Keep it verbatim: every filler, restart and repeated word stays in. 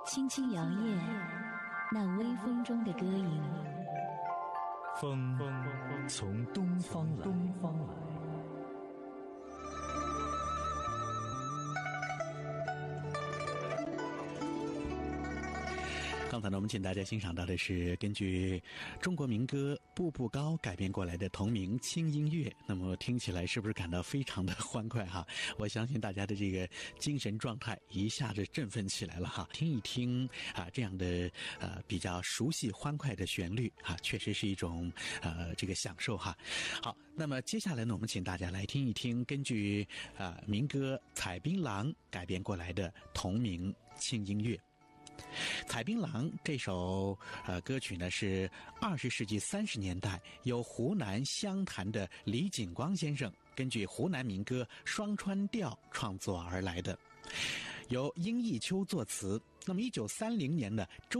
轻轻摇曳那微风中的歌影。 风从东方来，东方来。 刚才呢，我们请大家欣赏到的是根据中国民歌《步步高》改编过来的同名轻音乐。那么听起来是不是感到非常的欢快哈？我相信大家的这个精神状态一下子振奋起来了哈。听一听啊，这样的呃比较熟悉欢快的旋律哈，确实是一种呃这个享受哈。好，那么接下来呢，我们请大家来听一听根据啊、呃、民歌《采槟榔》改编过来的同名轻音乐。采槟榔这首呃歌曲呢，是二十世纪三十年代由湖南湘潭的李景光先生根据湖南民歌双川调创作而来的，由殷义秋作词。那么一九三零年的周